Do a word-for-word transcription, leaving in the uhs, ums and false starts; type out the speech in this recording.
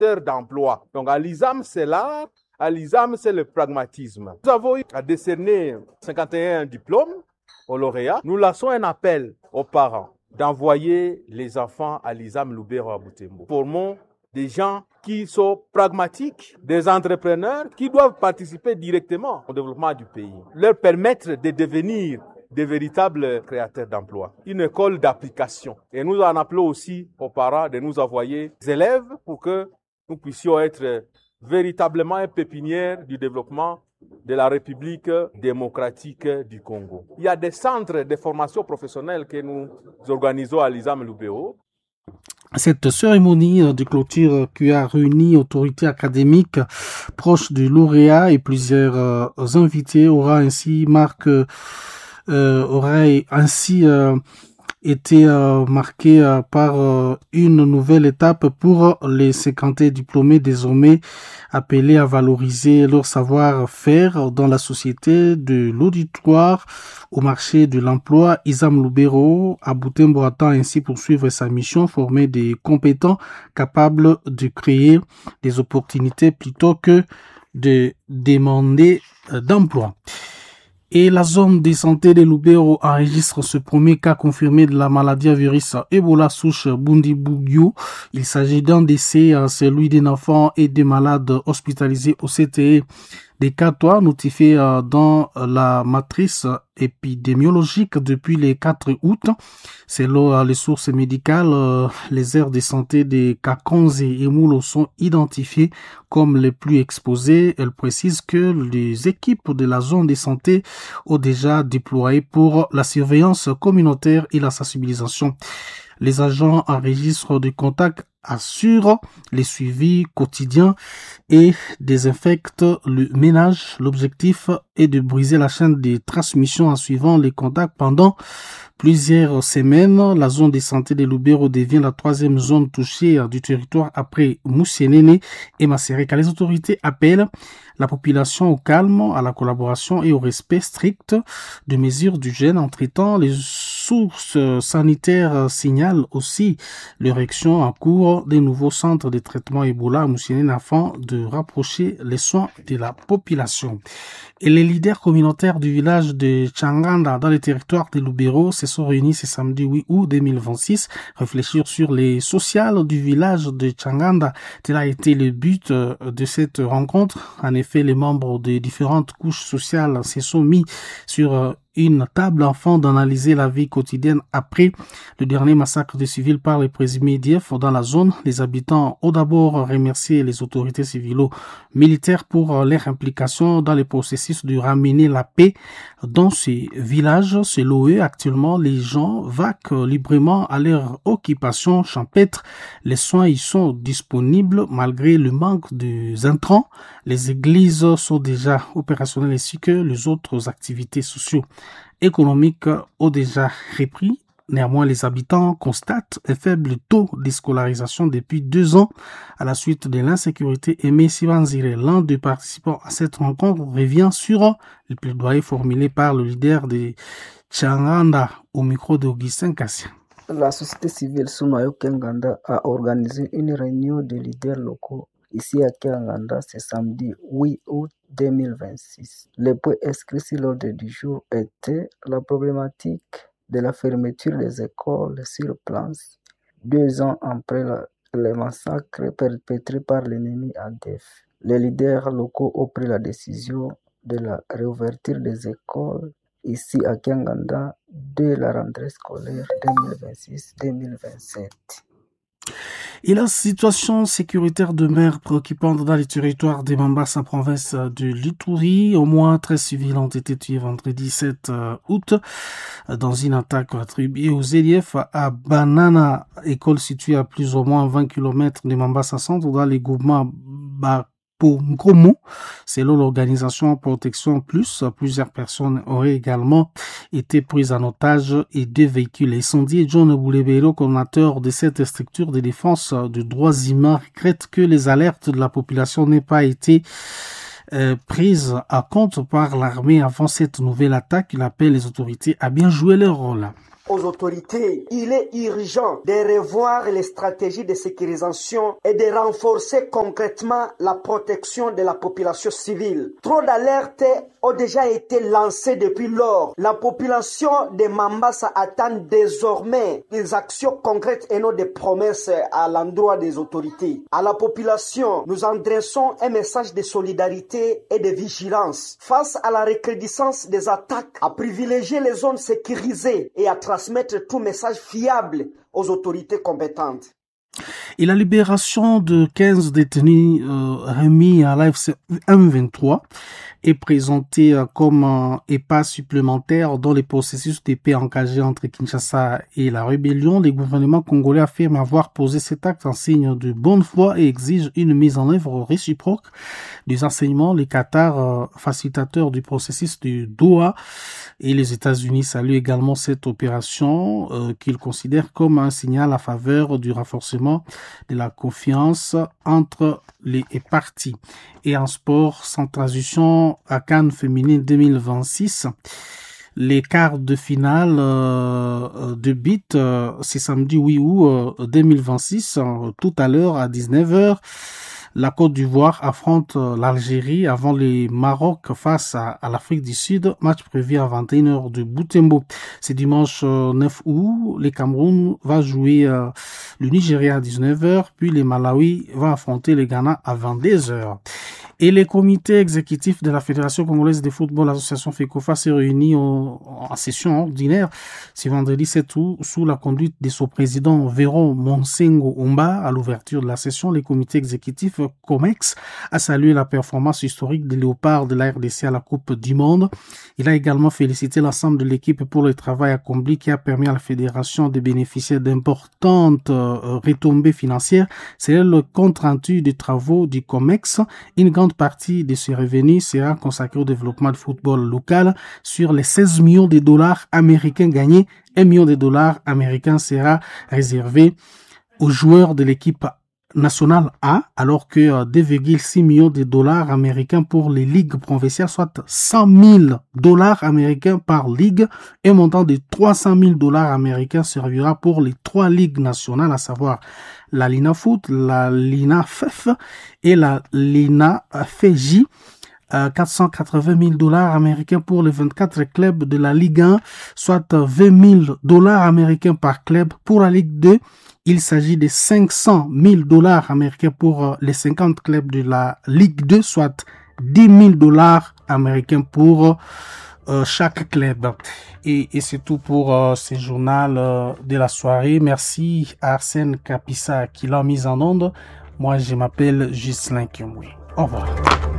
créateur d'emplois. Donc à l'I S A M, c'est l'art, à l'I S A M, c'est le pragmatisme. Nous avons eu à décerner cinquante et un diplômes aux lauréats. Nous lançons un appel aux parents d'envoyer les enfants à l'I S A M Lubero à Butembo. Formons des gens qui sont pragmatiques, des entrepreneurs qui doivent participer directement au développement du pays, leur permettre de devenir des véritables créateurs d'emplois. Une école d'application. Et nous en appelons aussi aux parents de nous envoyer des élèves pour que nous puissions être véritablement un pépinière du développement de la République démocratique du Congo. Il y a des centres de formation professionnelle que nous organisons à l'I S A M Lubero. Cette cérémonie de clôture qui a réuni autorités académiques proches du lauréat et plusieurs euh, invités aura ainsi marque euh, aurait ainsi euh, été euh, marquée euh, par euh, une nouvelle étape pour les cinquante diplômés désormais appelés à valoriser leur savoir-faire dans la société de l'auditoire au marché de l'emploi. I S A M Lubero à Butembo attend ainsi poursuivre sa mission, former des compétents capables de créer des opportunités plutôt que de demander d'emploi. Et la zone de santé de Lubero enregistre ce premier cas confirmé de la maladie à virus Ebola souche Bundibugyo. Il s'agit d'un décès, celui d'un enfant et des malades hospitalisés au C T E des Catois, notifiés dans la matrice épidémiologique depuis le quatre août. Selon les sources médicales, les aires de santé de Kakonze et Moulo sont identifiées comme les plus exposées. Elle précise que les équipes de la zone de santé ont déjà déployé pour la surveillance communautaire et la sensibilisation. Les agents enregistrent des contacts, assurent les suivis quotidiens et désinfectent le ménage. L'objectif est de briser la chaîne de transmission en suivant les contacts pendant plusieurs semaines. La zone de santé de Lubero devient la troisième zone touchée du territoire après Moussienene et Masereka. Les autorités appellent la population au calme, à la collaboration et au respect strict des mesures d'hygiène. Entre-temps, les sources sanitaires signalent aussi l'érection en cours des nouveaux centres de traitement Ebola à Moussienene afin de rapprocher les soins de la population. Et les leaders communautaires du village de Changanda dans les territoires de Lubero se sont réunis ce samedi huit août deux mille vingt-six. Réfléchir sur les sociales du village de Changanda, tel a été le but de cette rencontre. En effet, les membres des différentes couches sociales se sont mis sur une table afin d'analyser la vie quotidienne après le dernier massacre de civils par les présumés D F dans la zone. Les habitants ont d'abord remercié les autorités civilo-militaires pour leur implication dans le processus de ramener la paix dans ces villages. Selon eux, actuellement, les gens vaquent librement à leur occupation champêtre. Les soins y sont disponibles malgré le manque de intrants. Les églises sont déjà opérationnelles ainsi que les autres activités sociales économiques ont déjà repris. Néanmoins, les habitants constatent un faible taux de scolarisation depuis deux ans à la suite de l'insécurité. Aimé Sivanzire, l'un des participants à cette rencontre, revient sur le plaidoyer formulé par le leader de Changanda au micro d'Augustin Kassia. La société civile sous Mayo Kenganda a organisé une réunion de leaders locaux ici à Kenganda ce samedi huit août deux mille vingt-six. Le point inscrit sur l'ordre du jour était la problématique de la fermeture des écoles sur place, deux ans après la, les massacres perpétrés par l'ennemi A D F. Les leaders locaux ont pris la décision de la réouverture des écoles ici à Kenganda dès la rentrée scolaire deux mille vingt-six deux mille vingt-sept. Et la situation sécuritaire demeure préoccupante dans les territoires de Mambasa, province de l'Ituri. Au moins treize civils ont été tués vendredi sept août dans une attaque attribuée aux E D F à Banana, école située à plus ou moins vingt kilomètres de Mambasa centre dans les groupements Bak. Pour Nkomo, selon l'organisation Protection Plus, plusieurs personnes auraient également été prises en otage et deux véhicules incendiés. John Boulebero, coordinateur de cette structure de défense des droits humains, regrette que les alertes de la population n'aient pas été euh, prises à compte par l'armée avant cette nouvelle attaque. Il appelle les autorités à bien jouer leur rôle. aux autorités. Il est urgent de revoir les stratégies de sécurisation et de renforcer concrètement la protection de la population civile. Trop d'alertes ont déjà été lancées depuis lors. La population de Mambasa attend désormais des actions concrètes et non des promesses à l'endroit des autorités. À la population, nous adressons un message de solidarité et de vigilance face à la recrudescence des attaques, à privilégier les zones sécurisées et à transmettre tout message fiable aux autorités compétentes. Et la libération de quinze détenus euh, remis à l'A F C M vingt-trois est présentée euh, comme un pas supplémentaire dans les processus de paix engagés entre Kinshasa et la rébellion. Le gouvernement congolais affirme avoir posé cet acte en signe de bonne foi et exige une mise en œuvre réciproque des enseignements. Les Qatar, euh, facilitateurs du processus de Doha, et les États-Unis saluent également cette opération euh, qu'ils considèrent comme un signal à faveur du renforcement de la confiance entre les parties. Et en sport, sans transition, à Cannes féminine deux mille vingt-six, les quarts de finale euh, de beat, euh, c'est samedi huit août euh, deux mille vingt-six, euh, tout à l'heure à dix-neuf heures. La Côte d'Ivoire affronte l'Algérie avant le Maroc face à, à l'Afrique du Sud. Match prévu à vingt et une heures de Butembo. C'est dimanche euh, neuf août. Le Cameroun va jouer euh, le Nigeria à dix-neuf heures. Puis le Malawi va affronter le Ghana à vingt-deux heures. Et les comités exécutifs de la Fédération congolaise de football, l'association FECOFA, s'est réunis en, en session ordinaire ce vendredi sept août sous la conduite de son président Véron Monsengo Omba. À l'ouverture de la session, les comités exécutifs COMEX a salué la performance historique des Léopards de la R D C à la Coupe du Monde. Il a également félicité l'ensemble de l'équipe pour le travail accompli qui a permis à la fédération de bénéficier d'importantes euh, retombées financières. C'est le compte rendu des travaux du COMEX. Une grande partie de ces revenus sera consacrée au développement du football local. Sur les seize millions de dollars américains gagnés, un million de dollars américains sera réservé aux joueurs de l'équipe nationale A, alors que deux virgule six millions de dollars américains pour les ligues provinciales, soit cent mille dollars américains par ligue. Un montant de trois cent mille dollars américains servira pour les trois ligues nationales, à savoir la Lina Foot, la Lina F F et la Lina F J. quatre cent quatre-vingt mille dollars américains pour les vingt-quatre clubs de la Ligue un, soit vingt mille dollars américains par club. Pour la Ligue deux, il s'agit de cinq cent mille dollars américains pour les cinquante clubs de la Ligue deux, soit dix mille dollars américains pour euh, chaque club. Et, et c'est tout pour euh, ce journal euh, de la soirée. Merci à Arsène Kapissa qui l'a mise en onde. Moi, je m'appelle Ghislain Kimwe. Au revoir.